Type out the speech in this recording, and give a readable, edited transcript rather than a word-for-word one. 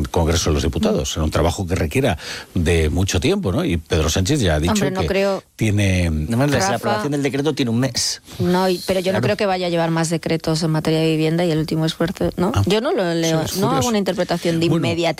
Congreso de los Diputados. Será un trabajo que requiera de mucho tiempo, ¿no? Y Pedro Sánchez ya ha dicho tiene... La aprobación del decreto tiene un mes. No, pero yo no creo que vaya a llevar más decretos en materia de vivienda y el último esfuerzo, ¿no? Yo no lo leo, no hago una interpretación de inmediatez.